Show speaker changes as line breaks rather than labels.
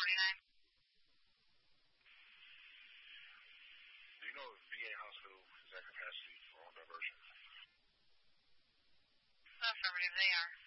Do you know if VA hospital is at capacity for on diversion?
Affirmative, they are.